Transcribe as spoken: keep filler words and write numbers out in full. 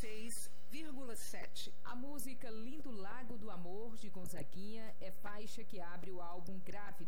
seis vírgula sete. A música Lindo Lago do Amor, de Gonzaguinha, é faixa que abre o álbum Grávida.